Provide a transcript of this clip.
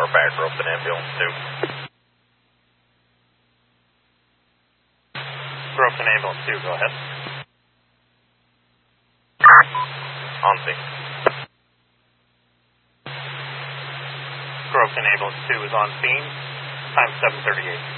fire Gropton Ambulance 2. Gropton Ambulance 2, go ahead. On scene. Gropton Ambulance 2 is on scene. Time 7:38.